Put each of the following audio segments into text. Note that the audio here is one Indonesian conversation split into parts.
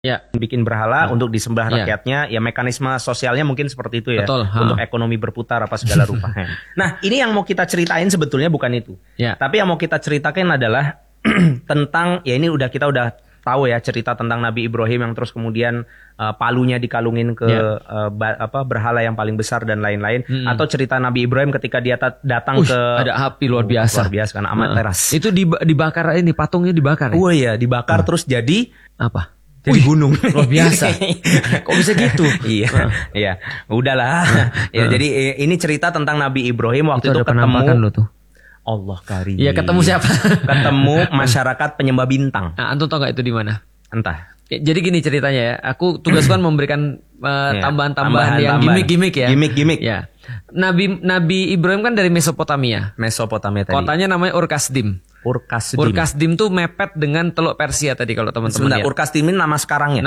Ya. Bikin berhala untuk disembah rakyatnya, ya mekanisme sosialnya mungkin seperti itu ya. Betul. Untuk ekonomi berputar apa segala rupa. Nah, ini yang mau kita ceritain sebetulnya bukan itu. Ya. Tapi yang mau kita ceritakan adalah tentang, ya ini kita udah tahu ya cerita tentang Nabi Ibrahim yang terus kemudian palunya dikalungin ke berhala yang paling besar dan lain-lain. Atau cerita Nabi Ibrahim ketika dia datang ke ada api luar biasa. Luar biasa kan, Amaterasu. Itu dibakar ini, patungnya dibakar. Oh iya, dibakar terus jadi apa? Jadi gunung. Luar biasa. Kok bisa gitu? Iya. Udahlah. Ya, jadi ini cerita tentang Nabi Ibrahim waktu itu ketemu lo tuh. Allah karim. Iya, ketemu siapa? Ketemu masyarakat penyembah bintang. Nah, antum tahu nggak itu di mana? Entah. Jadi gini ceritanya ya. Aku tugasku kan memberikan tambahan-tambahan yang gimmick-gimmick ya. Gimmick. Ya. Nabi Ibrahim kan dari Mesopotamia. Mesopotamia tadi. Kotanya namanya Ur-Kasdim. Ur-Kasdim tuh mepet dengan Teluk Persia tadi kalau teman-teman lihat. Ur-Kasdim ini nama sekarangnya.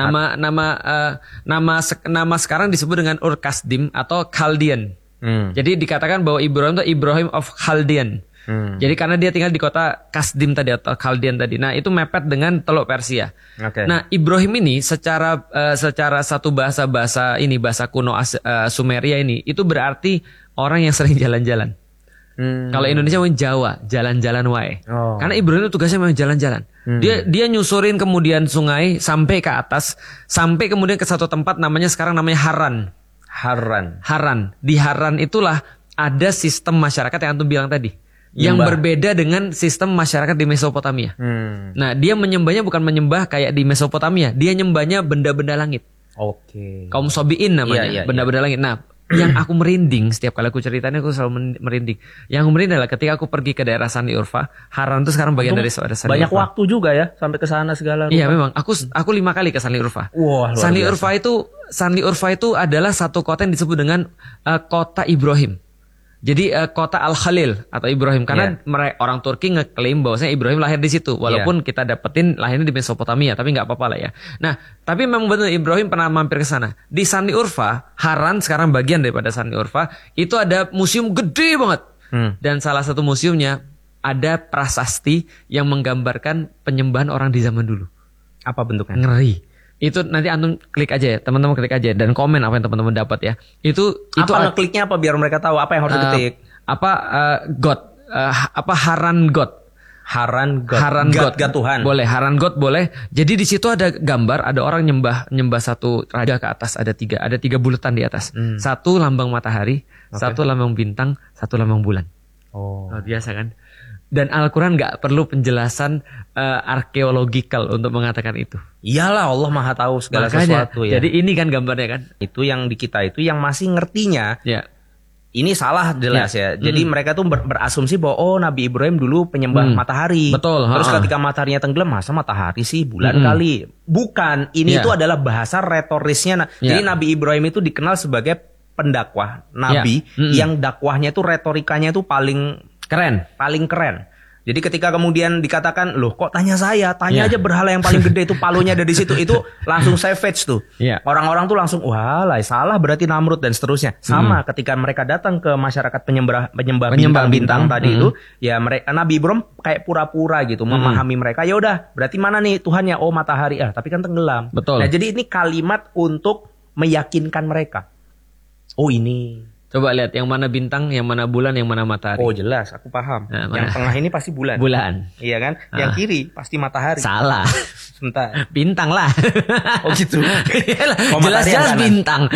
Nama sekarang disebut dengan Ur-Kasdim atau Chaldean. Jadi dikatakan bahwa Ibrahim itu Ibrahim of Chaldean. Jadi karena dia tinggal di kota Kasdim tadi atau Chaldean tadi. Nah, itu mepet dengan Teluk Persia. Okay. Nah, Ibrahim ini secara satu bahasa kuno Sumeria ini itu berarti orang yang sering jalan-jalan. Kalau Indonesia mungkin Jawa, jalan-jalan wae. Karena Ibrahim itu tugasnya memang jalan-jalan. Dia nyusurin kemudian sungai sampai ke atas, sampai kemudian ke satu tempat namanya Haran. Di Haran itulah ada sistem masyarakat yang antum bilang tadi. Yang berbeda dengan sistem masyarakat di Mesopotamia. Nah, dia menyembahnya bukan menyembah kayak di Mesopotamia. Dia nyembahnya benda-benda langit. Oke. Kaum Sobiin namanya, benda-benda langit. Nah, yang aku merinding setiap kali aku ceritanya aku selalu merinding. Yang aku merinding adalah ketika aku pergi ke daerah Sani Urfa. Haran itu sekarang bagian dari Sani Urfa. Banyak waktu juga ya sampai ke sana segala rupa. Iya memang. Aku 5 kali ke Sani Urfa. Wah, Sani Urfa itu adalah satu kota yang disebut dengan kota Ibrahim. Jadi kota Al-Khalil atau Ibrahim karena orang Turki ngeklaim bahwasanya Ibrahim lahir di situ walaupun kita dapetin lahirnya di Mesopotamia tapi nggak apa-apa lah ya. Nah, tapi memang benar Ibrahim pernah mampir ke sana. Di Sani Urfa, Haran sekarang bagian daripada Sani Urfa, itu ada museum gede banget. Dan salah satu museumnya ada prasasti yang menggambarkan penyembahan orang di zaman dulu. Apa bentuknya? Ngeri. Itu nanti antum klik aja ya, teman-teman klik aja dan komen apa yang teman-teman dapat ya. Itu ngekliknya apa biar mereka tahu apa yang harus diketik. Haran God. God Tuhan. Boleh, Haran God boleh. Jadi di situ ada gambar, ada orang nyembah satu raja ke atas, ada tiga bulatan di atas. Satu lambang matahari, satu lambang bintang, satu lambang bulan. Luar biasa kan? Dan Al-Quran nggak perlu penjelasan arkeologikal untuk mengatakan itu. Iyalah, Allah Maha tahu segala sesuatu ya. Jadi ini kan gambarnya kan. Itu yang di kita itu yang masih ngertinya. Ya. Ini salah jelas ya. Jadi mereka tuh berasumsi bahwa Nabi Ibrahim dulu penyembah matahari. Betul. Terus ketika mataharinya tenggelam, masa matahari sih bulan kali. Bukan, ini itu adalah bahasa retorisnya. Jadi Nabi Ibrahim itu dikenal sebagai pendakwah Nabi yang dakwahnya itu retorikanya itu paling keren. Jadi ketika kemudian dikatakan, loh kok tanya saya, tanya aja berhala yang paling gede itu palunya ada di situ, itu langsung savage tuh. Orang-orang tuh langsung, wah lah salah berarti Namrud dan seterusnya. Sama ketika mereka datang ke masyarakat penyembah bintang tadi itu, ya Nabi Ibrahim kayak pura-pura gitu memahami mereka. Ya udah, berarti mana nih Tuhannya? Oh matahari, tapi kan tenggelam. Betul. Nah jadi ini kalimat untuk meyakinkan mereka. Oh ini. Coba lihat yang mana bintang, yang mana bulan, yang mana matahari. Oh jelas, aku paham. Yang tengah ini pasti bulan. Iya kan? Yang kiri pasti matahari. Salah. Sebentar. Bintang lah. Oh gitu. Jelas-jelas bintang.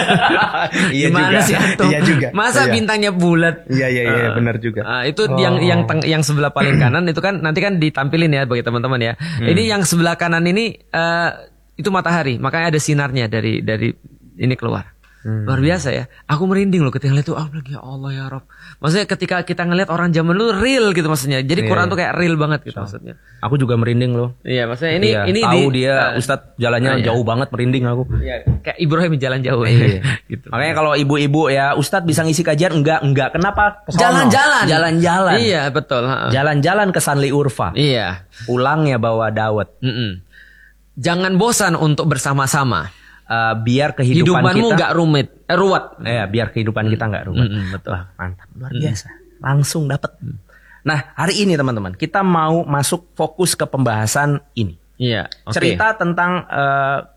Gimana sih antum? Iya juga. Masa bintangnya bulat? Iya benar juga. Itu yang sebelah paling kanan itu kan nanti kan ditampilin ya bagi teman-teman ya. Ini yang sebelah kanan ini itu matahari, makanya ada sinarnya dari ini keluar. Luar biasa ya. Aku merinding loh ketika ngeliat itu. Ya Allah ya Rob. Maksudnya ketika kita ngeliat orang zaman dulu real gitu maksudnya. Jadi Quran tuh kayak real banget gitu maksudnya. Aku juga merinding loh. Iya maksudnya ini tahu dia Ustadz jalannya jauh banget, merinding aku. Iya, kayak Ibrahim jalan jauh. Gitu. Makanya kalau ibu-ibu ya, Ustadz bisa ngisi kajian enggak. Kenapa? Jalan-jalan. Iya betul. Jalan-jalan ke Sanli Urfa. Iya. Pulangnya bawa dawet. Jangan bosan untuk bersama-sama. Biar kehidupan hidupanmu nggak ruwet. Biar kehidupan kita nggak ruwet. Betul. Mantap, luar biasa. Langsung dapat. Nah, hari ini teman-teman, kita mau masuk fokus ke pembahasan ini. Iya. Okay. Cerita tentang